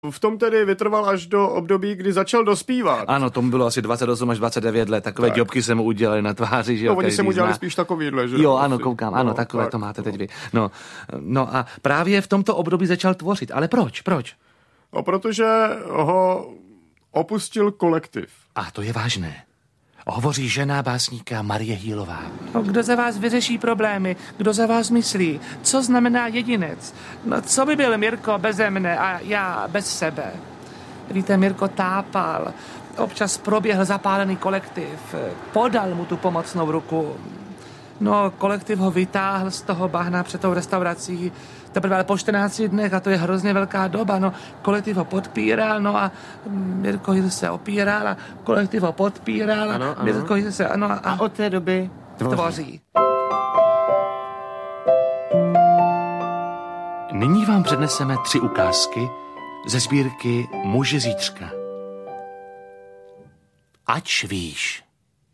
V tom tedy vytrval až do období, kdy začal dospívat. Ano, tomu bylo asi 28 až 29 let, takové tak. Děbky se mu udělali na tváři, že jo. No, oni se mu udělali spíš takovýhle, že jo. Ano, koukám, ano, takové tak, to máte teď vy. No a právě v tomto období začal tvořit, ale proč? No, protože ho opustil kolektiv. A to je vážné. Hovoří žena básníka Marie Hýlová. No, kdo za vás vyřeší problémy? Kdo za vás myslí? Co znamená jedinec? No, co by byl Mirko beze mne a já bez sebe? Víte, Mirko tápal. Občas proběhl zapálený kolektiv. Podal mu tu pomocnou ruku. No, kolektiv ho vytáhl z toho bahna před tou restaurací. Teprve ale po 14 dnech, a to je hrozně velká doba, no, kolektiv ho podpíral, no a Mirko Hýl se opíral a kolektiv ho podpíral, ano. Mirko Hýl se, ano, a od té doby tvoří. Nyní vám předneseme 3 ukázky ze sbírky Muži zítřka. Ač víš,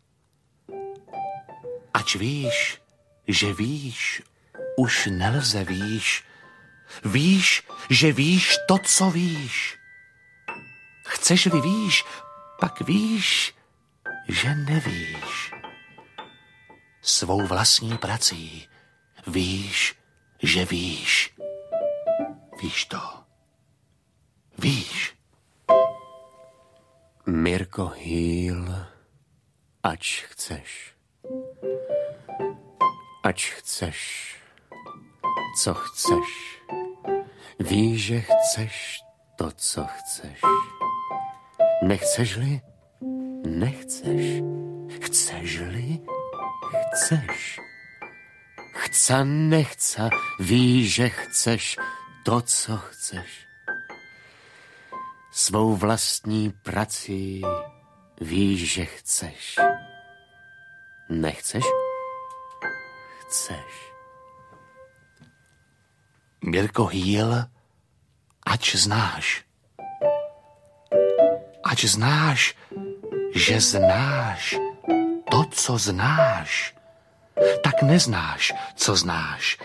že víš, už nelze víš. Víš, že víš to, co víš. Chceš-li víš, pak víš, že nevíš. Svou vlastní prací víš, že víš. Víš to. Víš. Mirko Hýl, ač chceš. Ač chceš, co chceš. Víš, že chceš to, co chceš. Nechceš-li? Nechceš. Chceš-li? Chceš. Chca, nechca, víš, že chceš to, co chceš. Svou vlastní prací víš, že chceš. Nechceš? Chceš. Mirko Hýl, ač znáš, že znáš to, co znáš, tak neznáš, co znáš.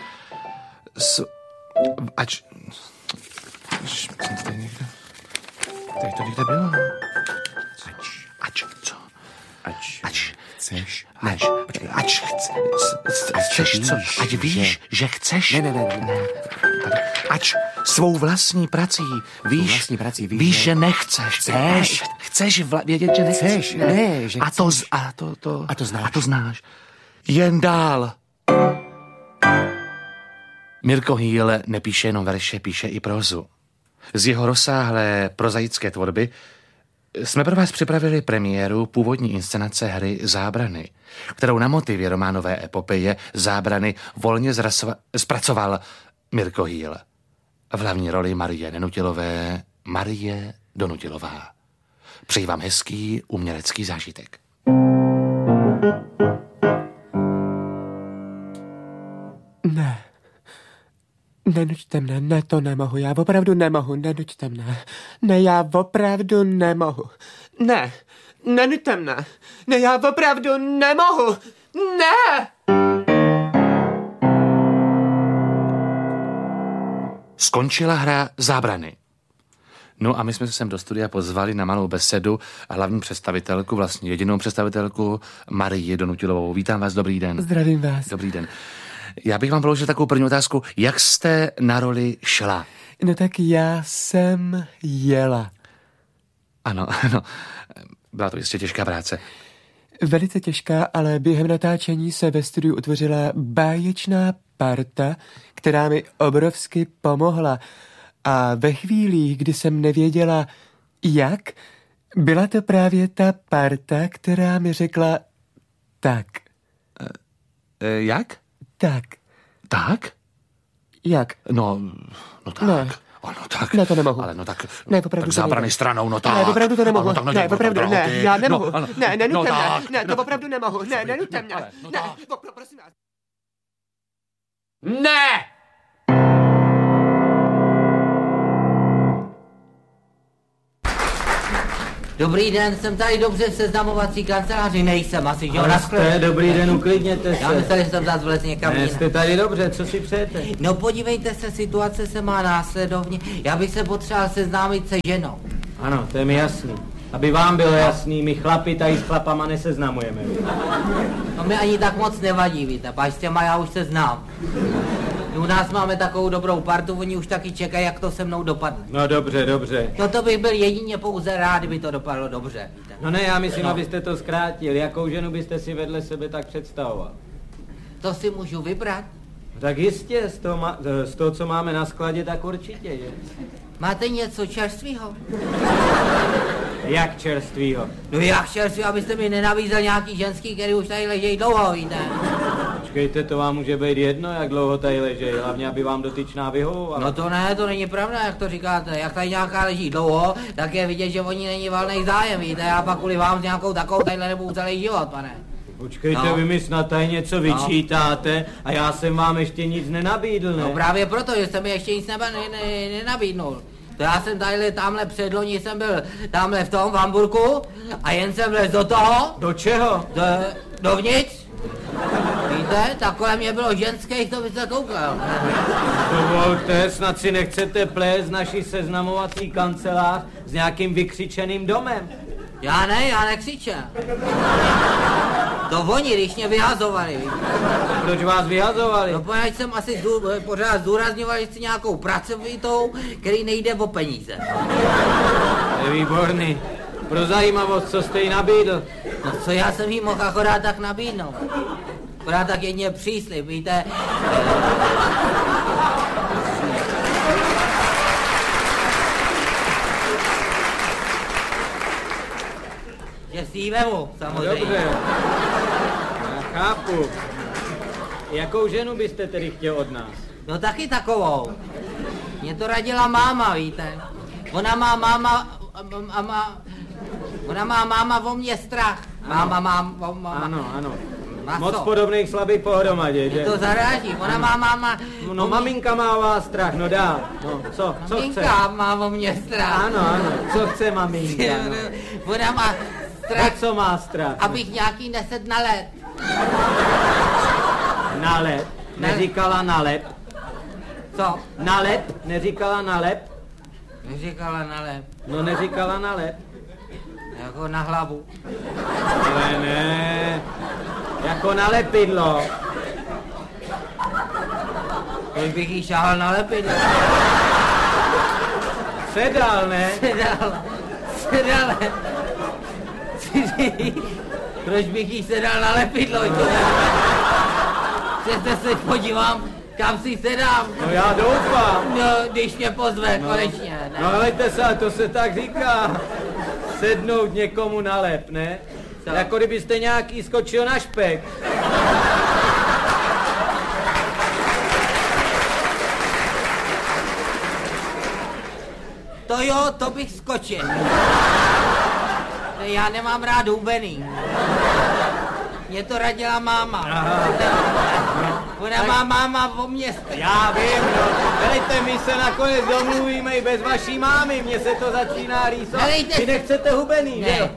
Tady to někde bylo. Chceš. Chceš co? Ať víš, že chceš. Ne. Ač svou vlastní prací víš, víš, že nechceš. Chceš vědět, že nechceš. Ne, že chceš. A to znáš. Jen dál. Mirko Hýl nepíše jenom verše, píše i prózu. Z jeho rozsáhlé prozaické tvorby jsme pro vás připravili premiéru původní inscenace hry Zábrany, kterou na motivy románové epopeje Zábrany volně zpracoval Mirko Hýl. V hlavní roli Marie Nenutilové Marie Donutilová. Přeji vám hezký umělecký zážitek. Ne. Nenuďte mne, ne, to nemohu, já opravdu nemohu, nenuďte mne. Ne, já opravdu nemohu. Ne, nenuďte mne. Ne, já opravdu nemohu. Ne! Skončila hra Zábrany. No a my jsme se sem do studia pozvali na malou besedu a hlavní představitelku, vlastně jedinou představitelku, Marii Donutilovou. Vítám vás, dobrý den. Zdravím vás. Dobrý den. Já bych vám položil takovou první otázku. Jak jste na roli šla? No tak já jsem jela. Ano. Byla to jistě těžká práce. Velice těžká, ale během natáčení se ve studiu utvořila báječná parta, která mi obrovsky pomohla. A ve chvílích, kdy jsem nevěděla, jak, byla to právě ta parta, která mi řekla tak. Jak? Tak. Tak? Jak? No tak. Ne. No tak. Ne, to nemohu. Ale no tak. Ne, opravdu tak Zábrany stranou, no tak. Ne, opravdu to nemohu. No, ne, opravdu, ne, já nemohu. No, ne, nenuďte no, mě. Ne, to opravdu nemohu. Ne, nenuďte mě. Ne, prosím vás. Ne! Dobrý den, jsem tady dobře v seznamovací kanceláři, nejsem asi, že jo? Dobrý den, uklidněte se. Já myslel, že jsem zase vlez někam jinam. Jste tady dobře, co si přejete? No podívejte se, situace se má následovně. Já bych se potřeboval seznámit se ženou. Ano, to je mi jasný. Aby vám bylo jasný, my chlapi tady s chlapama neseznamujeme. No mi ani tak moc nevadí, víte, až s těma já už se znám. U nás máme takovou dobrou partu, oni už taky čekají, jak to se mnou dopadne. No dobře, dobře. No to bych byl jedině pouze rád, kdyby to dopadlo dobře, víte. No ne, já myslím, abyste to zkrátil. Jakou ženu byste si vedle sebe tak představoval? To si můžu vybrat? Tak jistě, z toho, co máme na skladě, tak určitě, že? Máte něco čerstvýho? Jak čerstvýho? No jak čerstvýho, abyste mi nenabízel nějaký ženský, který už tady ležejí dlouho, víte. Počkejte, to vám může být jedno, jak dlouho tady ležejí, hlavně, aby vám dotyčná vyhovovala. No to ne, to není pravda, jak to říkáte. Jak tady nějaká leží dlouho, tak je vidět, že o ní není valnej zájem, víte. Já pak kvůli vám s nějakou takovou tadyhle nebudu celý život, pane. Počkejte, vy mi snad tady něco vyčítáte a já jsem vám ještě nic nenabídl, ne? No právě proto, že jsem mi ještě nic nenabídnul. To já jsem tamhle předloni jsem byl tamhle v tom, v Hamburku a jen jsem vlez do toho. Do čeho? Dovnitř. Víte, tak kolem mě bylo ženských, to byste koukal. Dovolte, snad si nechcete plést naší seznamovací kancelář s nějakým vykřičeným domem. Já nekřičem. To oni, když mě vyhazovali. Proč vás vyhazovali? No poněvadž jsem asi pořád zdůrazňoval, že chci nějakou pracovitou, který nejde o peníze. Je výborný. Pro zajímavost, co jste jí nabídl? No co já jsem jí mohl akorát tak nabídnout. Akorát tak jedně příslib, víte. Že si ji vemu, samozřejmě. Dobře, já chápu. Jakou ženu byste tedy chtěl od nás? No taky takovou. Mě to radila máma, víte. Ona má máma o mě strach. Máma. Ano. Na Moc co? podobných slabých pohromadě, že? Mě to zaráží. Ona má máma... No maminka má o vás strach, no dál. No, co chce? Maminka má o mě strach. Ano, co chce maminka, no. Ona má strach, Co má strach? abych nějaký nesed na led. Na led? Neříkala na lep? Co? Na lep? Neříkala na lep? Neříkala na led. No neříkala na lep. Jako na hlavu. Ale ne. Jako na lepidlo. Proč bych jí šáhal na lepidlo? Sedal, ne? Sedal. Proč bych jí sedal na lepidlo? Přesně se podívám, kam si sedám. No já doufám. No, když mě pozve, konečně. Ne? No hejte se, to se tak říká. Sednout někomu na lep, ne? Co? Jako kdybyste nějaký skočil na špek. To jo, to bych skočil. Já nemám rád hubený. Mě to radila máma. Ona má máma o mě. Já vím, no. Helejte, my se nakonec domluvíme i bez vaší mámy, mně se to začíná rýsovat. Helejte, Vy nechcete hubený, že jo? ne,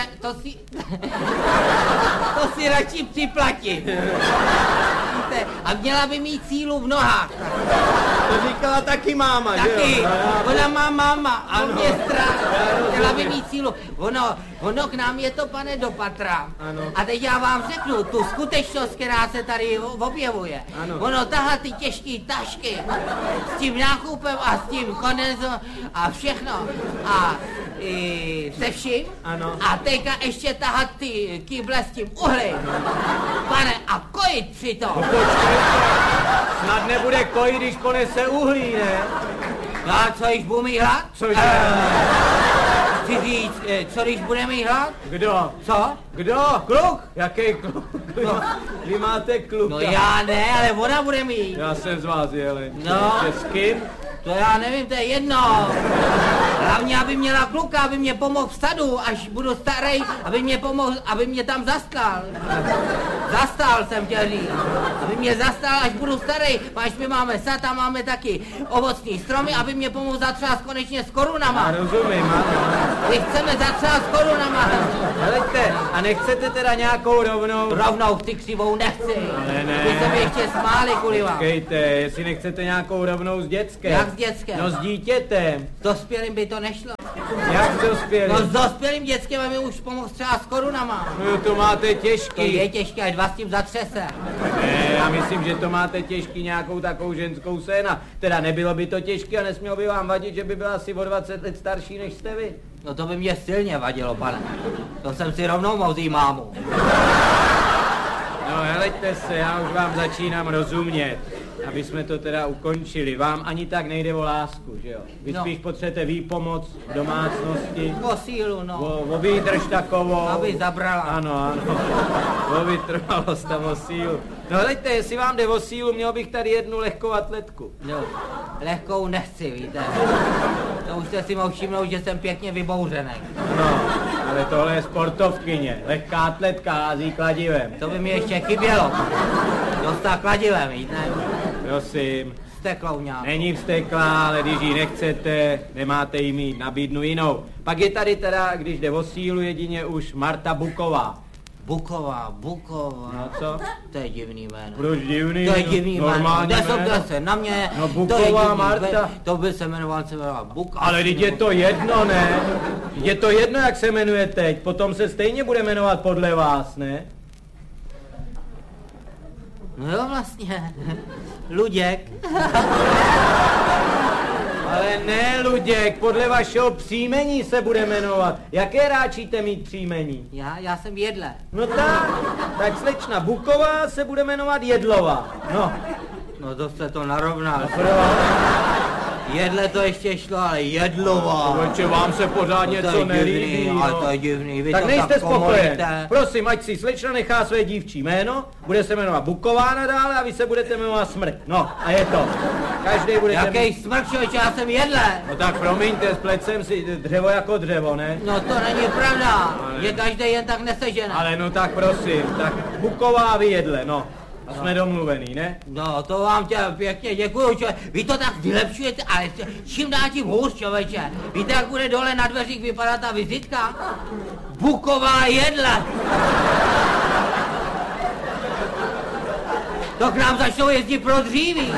to si radši připlatit. Víte, a měla by mít sílu v nohách. To říkala taky máma, že Taky, jo? ona má máma, a Ano. mě strach, měla by mít sílu. Ono k nám je to, pane, do patra. Ano. A teď já vám řeknu tu skutečnost, která se tady objevuje. Ano. Ono tahá ty těžké tašky s tím nákupem a s tím kondenzem a všechno. A se vším. Ano. A teďka ještě tahat ty kýble s tím uhlím. Pane, a kojit přitom. Snad nebude kojit, když ponese uhlí, ne? No a co, když budu mít hlad? Cože? Chci říct, co když bude mít hlad? Kdo? Co? Kdo? Kluk? Jaký kluk? No. Vy máte kluka. No já ne, ale ona bude mít. Já jsem z vás, jeli. No. S kým? To já nevím, to je jedno. Hlavně, aby měla kluka, aby mě pomohl v sadu, až budu starý, aby mě pomohl, aby mě tam zastal. Zastal jsem chtěl říct. Aby mě zastal, až budu starý. Až my máme sad a máme taky ovocní stromy, aby mě pomohl zatřást konečně s korunama. Já rozumím, ano. My chceme za 13 korunama. Heleďte, a nechcete teda nějakou rovnou? Rovnou ty křivou nechci. Ne. Vy se mi ještě smáli, kvůli vám. Počkejte, jestli nechcete nějakou rovnou s dětskem. Jak s dětskem? No s dítětem. S dospělým by to nešlo. Jak s dospělým? No s dospělým dětskem a mi už pomohl třeba s korunama. No to máte To těžký. je těžké, až dva s tím zatřese. Ne, já myslím, že to máte těžký nějakou takovou ženskou séna. Teda nebylo by to těžké a nesmělo by vám vadit, že by byla asi o 20 let starší než jste vy. No to by mě silně vadilo, pane. To jsem si rovnou mohl vzít mámu. No heleďte se, já už vám začínám rozumět. Aby jsme to teda ukončili. Vám ani tak nejde o lásku, že jo? Vy No. spíš potřebujete výpomoc v domácnosti. O sílu, no. O výdrž takovou. Aby zabrala. Ano. O vytrvalost a o sílu. No hleďte, jestli vám jde o sílu, měl bych tady jednu lehkou atletku. No, lehkou nechci, víte. To už jste si mohl všimnout, že jsem pěkně vybouřený. No, ale tohle je sportovkyně. Lehká atletka hází kladivem. To by mi ještě chybělo. Dostal kladivem, víte. Prosím. Steklou nějakou. Není vsteklá, ale když ji nechcete, nemáte jí mít, nabídnu jinou. Pak je tady teda, když jde o sílu, jedině už Marta Buková. Buková. No co? To je divný jméno. Proč divný? To je divný jméno. Normální jméno. 10 na mě. No, to Buková je divný Marta. jméno. To by se jmenoval Buková. Ale teď je to jedno, ne? Je to jedno, jak se jmenuje teď. Potom se stejně bude jmenovat podle vás, ne? No jo, vlastně. Luděk. Ale ne, Luděk, podle vašeho příjmení se bude jmenovat. Jaké ráčíte mít příjmení? Já jsem jedle. No tak slečna Buková se bude jmenovat Jedlová. No. No to jste to narovnal. Pro... Jedle to ještě šlo, ale Jedlová. Protože vám se pořád něco nelíbí. Ale to je divný, vy Tak to nejste tak spokojen. komolíte. Prosím, ať si slečna nechá své dívčí jméno, bude se jmenovat Buková nadále a vy se budete jmenovat Smrk. No, a je to. Každý bude... Jaký smrk, člověče, já jsem jedle. No tak promiňte, splet jsem si dřevo jako dřevo, ne? No to není pravda, je každý jen tak nesežený. Ale no tak prosím, tak Buková a vy jedle, no. A jsme domluvený, ne? No, to vám tě pěkně děkuju, člověče. Vy to tak vylepšujete, ale čím dál tím hůř, člověče. Víte, jak bude dole na dveřích vypadat ta vizitka? Buková jedle. To k nám začnou jezdit pro dříví.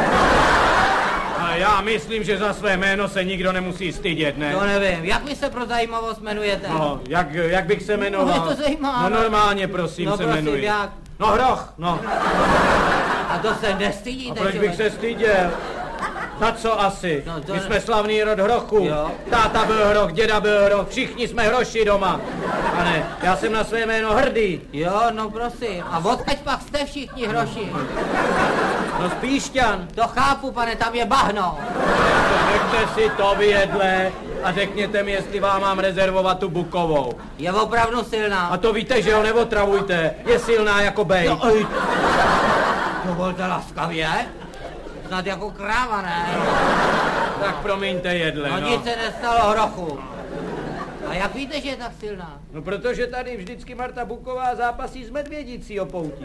A já myslím, že za své jméno se nikdo nemusí stydět, ne? To nevím, jak vy se pro zajímavost jmenujete? No, jak bych se jmenoval? No, mě to zajímá. No normálně, prosím, No, se prosím, jmenuji. jak? No Hroch, no. A to se A nestydíte, proč bych se styděl? Na co asi? No, to My ne- jsme slavný rod Hrochů. Jo. Táta byl Hroch, děda byl Hroch, všichni jsme Hroši doma. Pane, já jsem na své jméno hrdý. Jo, no prosím. A odkaď pak jste všichni hroši? No z Píšťan. To chápu, pane, tam je bahno. Nechte si to vyjedle a řekněte mi, jestli vám mám rezervovat tu Bukovou. Je opravdu silná. A to víte, že ho neotravujte. Je silná jako bej. No, oj. To volte laskavě. Snad jako kráva, ne? Tak promiňte jedle, No no. nic se nestalo hrochu. A jak víte, že je tak silná? No protože tady vždycky Marta Buková zápasí s medvědicí o poutí.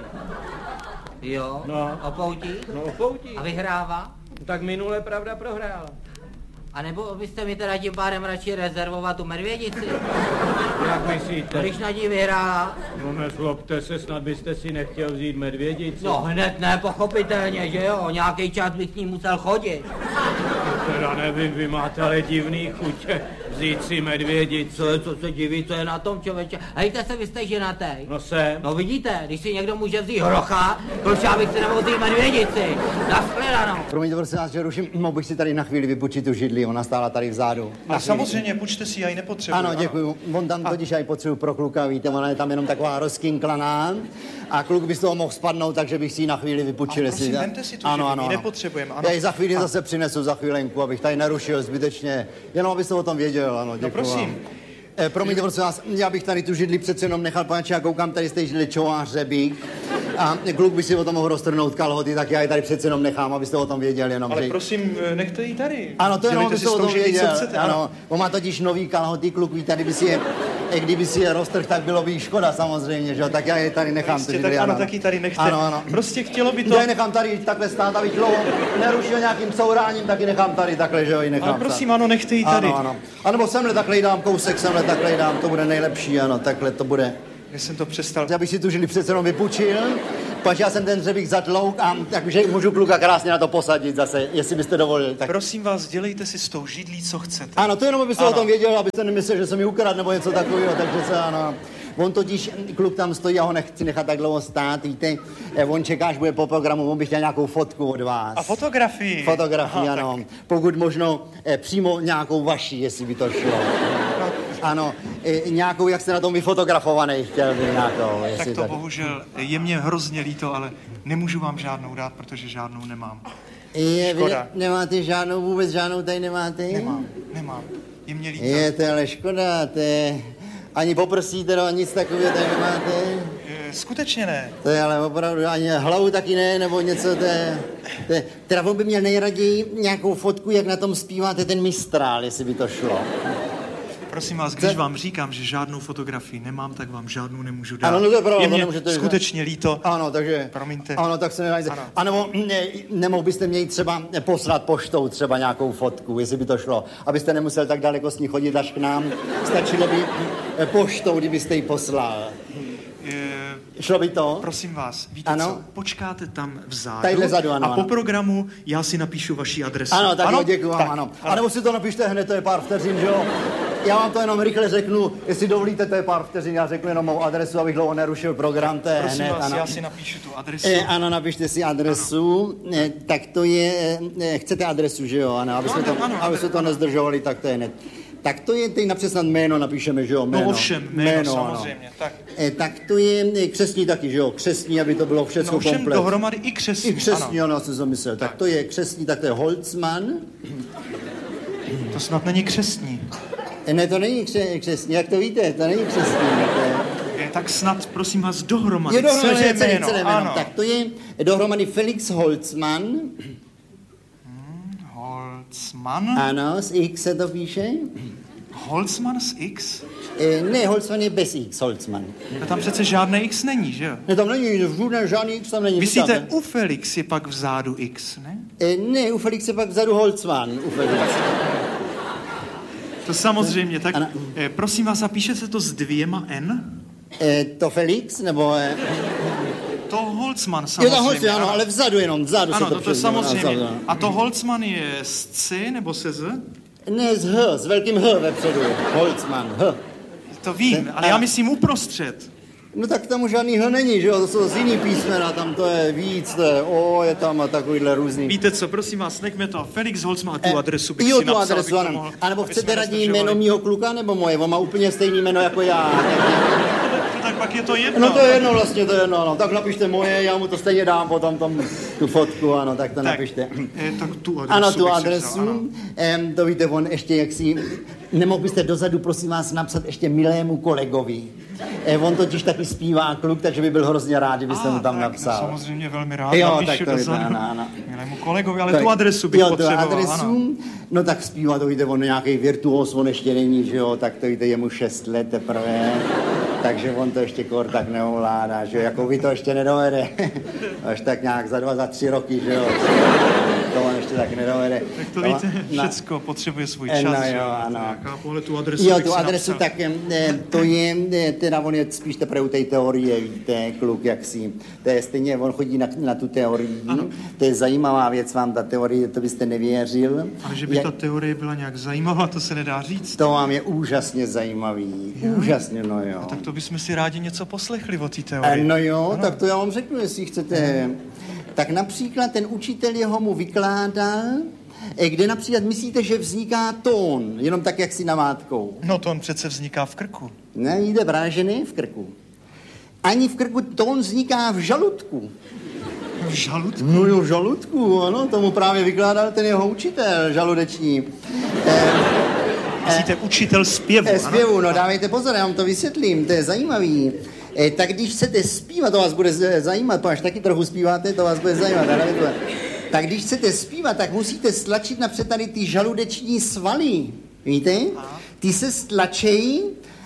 Jo, No. o poutí? No o poutí. A vyhrává? Tak minule pravda prohrála. A nebo byste mi teda tím pádem radši rezervovat tu medvědici? Jak myslíte? Když na ní vyhrála? No nezlobte se, snad byste si nechtěl vzít medvědici. No hned ne, pochopitelně, že jo? Nějaký čas bych s ní musel chodit. Teda nevím, vy máte ale divný chutě vzít si medvědici. Co se diví, co je na tom, člověče? Hejte se, vy jste ženatej. No jsem. No vidíte, když si někdo může vzít hrocha, proč já bych si nemohl vzít medvědici? Nashledanou. Promiňte, prosím vás, že ruším, mohl bych si tady na chvíli vypučit tu židli, ona stála tady vzadu. A samozřejmě, půjčte si, já ji nepotřebuji. Ano, děkuju. On tam totiž já ji potřebuji pro kluka, víte, ona je tam jenom taková rozkinklaná a kluk by z toho mohl spadnout, takže bych si ji na chvíli vypučil. A prosím, vemte si tu židli, my nepotřebujeme, ano. Já ji za chvíli zase přinesu, za chvílenku, abych tady nerušil zbytečně, jenom abyste o tom věděl, ano, děkuju. No prosím. Promiňte, prosím vás, já bych tady tu židli přece jenom nechal, paneče, já koukám, tady z té židli čová hřebík. A kluk by si o tom mohl roztrhnout kalhoty, tak já ji tady přece jenom nechám, abyste o tom věděl jenom. Ale že... prosím, nechte ji tady. Ano, to jenom Dělejte byste si o s tou tom židlí, co věděl. chcete, Ano, on má totiž nový kalhoty, kluk ví, tady by si je kdyby si je roztrh, tak bylo by jí škoda samozřejmě, že jo, tak já je tady nechám. Jistě, tak ano, taky tady nechte. Ano. Prostě chtělo by to... Já je nechám tady takhle stát, abych dlouho nerušil nějakým couráním, taky nechám tady takhle, že jo, ji nechám. Ale prosím, ano, nechte ji tady. Ano. A nebo semhle takhle jí dám kousek, semhle takhle jí dám, to bude nejlepší, ano, takhle to bude. Já jsem to přestal. Já bych si tu žili přece jenom vypůjčil, pač já jsem ten dřebík zatlouk a takže můžu kluka krásně na to posadit zase, jestli byste dovolil. Tak... Prosím vás, dělejte si s tou židlí, co chcete. Ano, to jenom abyste o tom věděl, abyste nemyslel, že jsem mi ukradl nebo něco takového, takže se ano. On totiž, kluk tam stojí, já ho nechci nechat tak dlouho stát, víte, on čeká, až bude po programu, on by chtěl nějakou fotku od vás. A fotografii? Fotografii, ano. Tak. Pokud možno přímo nějakou vaší, jestli by to šlo. Ano, nějakou, jak jste na tom vyfotografovaný, chtěl by nějakou. Tak to bohužel je mě hrozně líto, ale nemůžu vám žádnou dát, protože žádnou nemám. Vy nemáte žádnou, vůbec žádnou tady nemáte? Nemám. Je mě líto. Je, to je ale škoda, to je... Ani poprsíte, no, nic takového tady nemáte? Skutečně ne. To je ale opravdu, ani hlavu taky ne, nebo něco, to je... Teda on by měl nejraději nějakou fotku, jak na tom zpíváte ten Mistrál, jestli by to šlo. Prosím vás, když vám říkám, že žádnou fotografii nemám, tak vám žádnou nemůžu dát. Ano, no to je pravda, je mě nemůžete skutečně líto. Ano, takže... Promiňte. Ano, tak se nedáte. A nebo nemohl byste mě třeba poslat poštou třeba nějakou fotku, jestli by to šlo. Abyste nemusel tak daleko s ní chodit až k nám. Stačilo by poštou, kdybyste ji poslal. Šlo by to? Prosím vás, víte ano? co? Počkáte tam vzadu, tadyhle zadu, ano, a po programu já si napíšu vaši adresu. Ano, tak jo, děkuji vám, ano. A nebo si to napište hned, to je pár vteřin, že jo? Já vám to jenom rychle řeknu, jestli dovolíte, to je pár vteřin, já řeknu jenom mou adresu, abych dlouho nerušil program, to je prosím hned, vás, ano. Já si napíšu tu adresu. Ano, napište si adresu, tak to je, chcete adresu, že jo, ano, aby jsme to nezdržovali, tak to je hned. Tak to je, teď napřed snad jméno napíšeme, že jo, jméno. No ovšem, jméno samozřejmě, tak. Tak to je křestní taky, že jo, křestní, aby to bylo všechno komplet. No ovšem dohromady i křestní, I křestní, ano, jsem to myslel. Tak to je křestní, tak to je Holzmann. To snad není křestní. Ne, to není křestní, jak to víte, to není křestní. Tak snad, prosím vás, dohromady, celé jméno. Ano. Tak to je dohromady Felix Holzmann. Holzmann? Ano, z X se to píše. Holzmann z X? Ne, Holzmann je bez X, Holzmann. A tam přece žádné X není, že jo? Ne, tam není, žádný X tam není. Myslíte, u Felix je pak vzadu X, ne? Ne, u Felix je pak vzadu Holzmann, u Felix. To samozřejmě, tak prosím vás, a píše se to s 2 N? To Felix, nebo... To Holzmann samozřejmě. Jo, to Holzmann, ano, ale vzadu jenom, vzadu ano, se to přijde. Ano, to samozřejmě. A to Holzmann je s C nebo se Z? Ne, s H, s velkým H vepředu. Holzmann, H. To vím, ale já myslím uprostřed. No tak tam žádný H není, že jo, to jsou z jiný písmena, tam to je víc, to je O, je tam a takovýhle různý. Víte co, prosím vás, nechme to, Felix Holzmann a tu adresu bych jo, si tu napsal, adresu, ano. A nebo chcete radní jméno mýho kluka, nebo moje, on má úplně stejný jméno jako já. Tak pak je to jedno. No to je jedno vlastně, to je jedno, ano. Tak napište moje, já mu to stejně dám potom tu fotku, ano, tak to napište. Tak tu adresu. Ano, tu adresu, to víte, on ještě jaksi, nemohl byste dozadu, prosím vás, napsat ještě milému kolegovi. On totiž taky zpívá kluk, takže by byl hrozně rád, kdybyste mu tam napsal. No, samozřejmě velmi rád. Jo, tak to je ano. Milému kolegovi, ale tak, tu adresu bych potřeboval. Tu adresu, ano. No tak zpívá, to víte, on nějaký virtuos, on ještě není, že jo, tak to víte, je mu 6 let teprve. Takže on to ještě kor tak neovládá, že jo, jako vy to ještě nedovede. Až tak nějak za 2, za 3 roky, že jo. To on ještě tak nedovede. Tak to víte, všecko potřebuje svůj čas. No jo, ano. Já pohled tu adresu jo, tu adresu tak to je, teda on je spíš teprve u té teorie, víte, kluk jaksi. To je stejně, on chodí na tu teorii. Ano. To je zajímavá věc vám, ta teorie, to byste nevěřil. Ale že by ta teorie byla nějak zajímavá, to se nedá říct. To vám je úžasně zajímavý. Úžasně, no jo. A tak to bychom si rádi něco poslechli o té teorii. No jo, ano. Tak to já vám řeknu, jestli chcete. Tak například ten učitel jeho mu vykládal, kde například myslíte, že vzniká tón, jenom tak, jak si namátkou. No tón přece vzniká v krku. Ne, jde právě, že ne v krku. Ani v krku, tón vzniká v žaludku. V žaludku? No jo, v žaludku, ano, tomu právě vykládal ten jeho učitel žaludeční. Myslíte učitel zpěvu, zpěvu, no dávejte pozor, já vám to vysvětlím, to je zajímavý. Tak když chcete zpívat, to vás bude zajímat, to až taky trochu zpíváte, to vás bude zajímat. Tak když chcete zpívat, tak musíte stlačit napřed tady ty žaludeční svaly, víte? Ty se stlačejí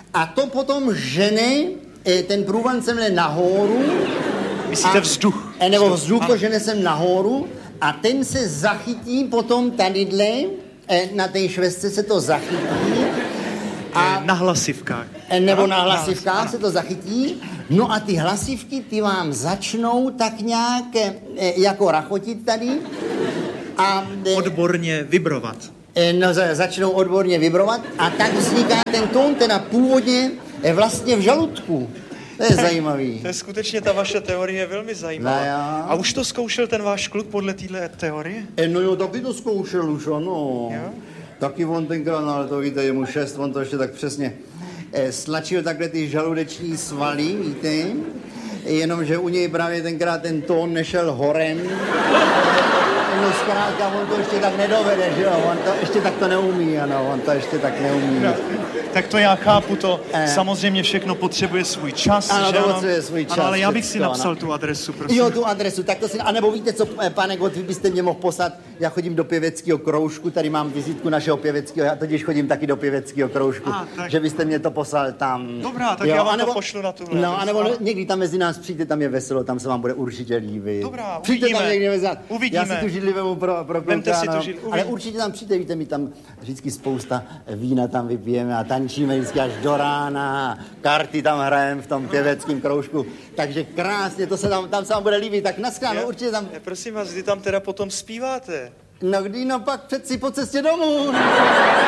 A to potom žene, ten průvan se mne nahoru. Myslíte vzduch? Nebo vzduch to žene sem nahoru a ten se zachytí potom tadyhle, na té švestce se to zachytí. A na hlasivkách. Nebo na hlasivkách se to zachytí. No a ty hlasivky, ty vám začnou tak nějak jako rachotit tady. A odborně vibrovat. No, začnou odborně vibrovat a tak vzniká ten tón, teda původně vlastně v žaludku. To je zajímavý. To je skutečně, ta vaše teorie je velmi zajímavá. No, a už to zkoušel ten váš kluk podle téhle teorie? No jo, taky to zkoušel už, ano. Jo? Taky on tenkrát, no ale to víte, je mu 6, on to ještě tak přesně stlačil takhle ty žaludeční svaly, víte? Jenomže u něj právě tenkrát ten tón nešel horem. No zkrátka, on to ještě tak nedovede, že jo? On to ještě tak to neumí, ano, on to ještě tak neumí. No, tak to já chápu, to samozřejmě všechno potřebuje svůj čas, ano, že to potřebuje svůj čas. Ano, ale já bych všecko, si napsal ano. Tu adresu, prosím. Jo, tu adresu, tak to si, anebo víte co, pane Gott, vy byste mě mohl poslat, já chodím do pěveckého kroužku, tady mám vizitku našeho pěveckého, já totiž chodím taky do pěveckého kroužku, tak. Že byste mě to poslal tam. Dobrá, tak jo, já vám to pošlu na tuhle No, adresu. anebo někdy tam mezi nás přijďte, tam je veselo, tam se vám bude určitě líbit. Dobrá, přijďte uvidíme. tam někdy mezi nás. Uvidíme. Já si tu židli vemu pro Vemte si kluka, tu židli, ale určitě tam přijďte, víte, my tam vždycky spousta vína tam vypijeme a tančíme vždycky až do rána, karty tam hrajeme v tom pěveckém kroužku, takže krásně, to se tam se vám bude líbit, tak naschledanou, určitě tam. Prosím vás, kdy tam teda potom zpíváte? No kdy, no pak přeci po cestě domů.